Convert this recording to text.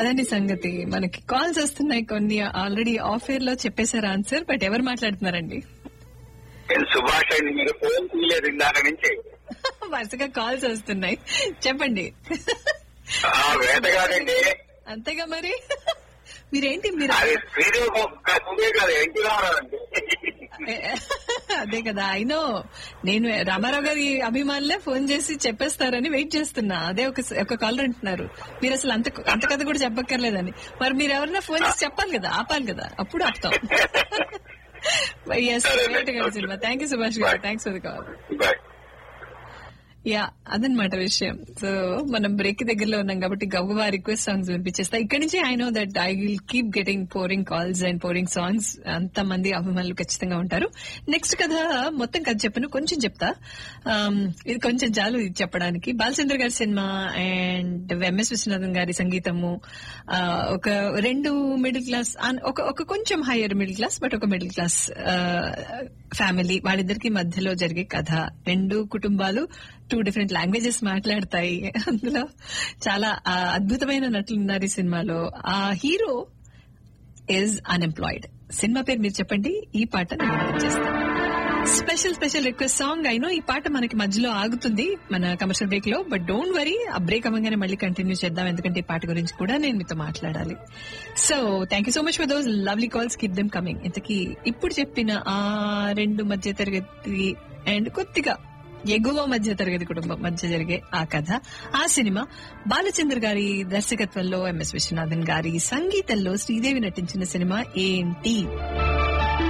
అదండి సంగతి. మనకి కాల్స్ వస్తున్నాయి కొన్ని. ఆల్రెడీ ఆఫ్ ఎయిర్ లో చెప్పేశారు ఆన్సర్, బట్ ఎవరు మాట్లాడుతున్నారండి? సుభాష్ అండి, మీరు ఫోన్ తీయలేదు ఇందాక నుంచి. వరుసగా కాల్స్ వస్తున్నాయి, చెప్పండి. వేటగాడండి. అంతేగా మరి. మీరేంటి మీరు అదే కదా. అయినో నేను రామారావు గారి అభిమానులే ఫోన్ చేసి చెప్పేస్తారని వెయిట్ చేస్తున్నా. అదే ఒక కాలర్ అంటున్నారు మీరు అసలు అంత కథ కూడా చెప్పక్కర్లేదని. మరి మీరు ఎవరైనా ఫోన్ చేసి చెప్పాలి కదా, ఆపాలి కదా, అప్పుడు ఆపుతాం. సినిమా. థ్యాంక్ యూ సుభాష్ గారు, thanks for the call. Yeah, అదనమాట విషయం. సో మనం బ్రేక్ దగ్గరలో ఉన్నాం కాబట్టి గవ్వా రిక్వెస్ట్ సాంగ్స్ వినిపించేస్తా. ఇక్కడ నుంచి I know that I will keep getting pouring calls and pouring songs. అంత మంది అభిమానులు ఖచ్చితంగా ఉంటారు. నెక్స్ట్ కథ మొత్తం కథ చెప్పను, కొంచెం చెప్తా. ఇది కొంచెం చాలు ఇది చెప్పడానికి. బాలచంద్ర గారి సినిమా అండ్ ఎంఎస్ విశ్వనాథన్ గారి సంగీతము. ఒక రెండు మిడిల్ క్లాస్, ఒక కొంచెం హైయర్ మిడిల్ క్లాస్, బట్ ఒక మిడిల్ క్లాస్ ఫ్యామిలీ, వాళ్ళిద్దరికి మధ్యలో జరిగే కథ. రెండు కుటుంబాలు, 2 డిఫరెంట్ లాంగ్వేజెస్ మాట్లాడతాయి. అందులో చాలా అద్భుతమైన నటులు ఉన్నారు ఈ సినిమాలో. ఆ హీరో ఈజ్ అన్ఎంప్లాయిడ్. సినిమా పేరు మీరు చెప్పండి, ఈ పాట నేను చేస్తాను. Special request song. అయినో ఈ పాట మనకి మధ్యలో ఆగుతుంది మన కమర్షియల్ బ్రేక్ లో, బట్ డోంట్ వరీ, ఆ బ్రేక్ అవ్వగానే మళ్ళీ కంటిన్యూ చేద్దాం, ఎందుకంటే ఈ పాట గురించి కూడా నేను మీతో మాట్లాడాలి. So thank you so much for those lovely calls, keep them coming. ఇంతకీ ఇప్పుడు చెప్పిన ఆ 2 మధ్య తరగతి అండ్ కొద్దిగా ఎగువ మధ్య తరగతి కుటుంబం మధ్య జరిగే ఆ కథ, ఆ సినిమా బాలచంద్ర గారి దర్శకత్వంలో, ఎంఎస్ విశ్వనాథన్ గారి సంగీతంలో శ్రీదేవి నటించిన సినిమా ఏంటి?